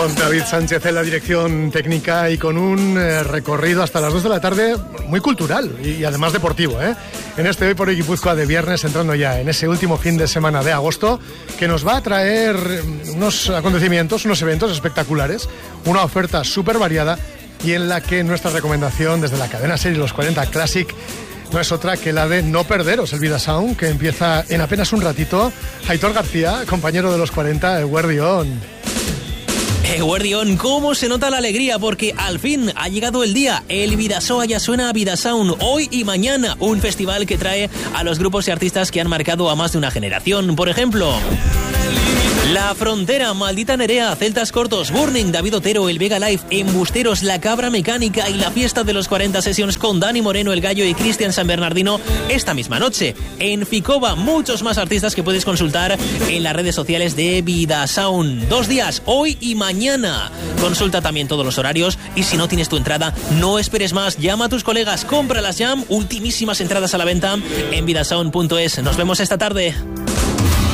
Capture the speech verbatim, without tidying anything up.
Con David Sánchez en la dirección técnica y con un eh, recorrido hasta las dos de la tarde muy cultural y, y además deportivo, ¿eh? En este Hoy por Hoy Guipúzcoa de viernes, entrando ya en ese último fin de semana de agosto, que nos va a traer unos acontecimientos, unos eventos espectaculares, una oferta súper variada y en la que nuestra recomendación desde la cadena serie Los cuarenta Classic no es otra que la de no perderos el Vida Sound, que empieza en apenas un ratito. Aitor García, compañero de Los cuarenta, Eguerdión. Eguerdión, ¿cómo se nota la alegría? Porque al fin ha llegado el día. El Vidasoa ya suena a Vida Sound hoy y mañana. Un festival que trae a los grupos y artistas que han marcado a más de una generación. Por ejemplo, La Frontera, Maldita Nerea, Celtas Cortos, Burning, David Otero, El Vega Live, Embusteros, La Cabra Mecánica y la fiesta de los cuarenta Sessions con Dani Moreno, El Gallo y Cristian San Bernardino esta misma noche. En Ficova, muchos más artistas que puedes consultar en las redes sociales de Vida Sound. Dos días, hoy y mañana. Mañana. Consulta también todos los horarios y si no tienes tu entrada, no esperes más. Llama a tus colegas, cómpralas ya. Ultimísimas entradas a la venta en vidasound punto es. Nos vemos esta tarde.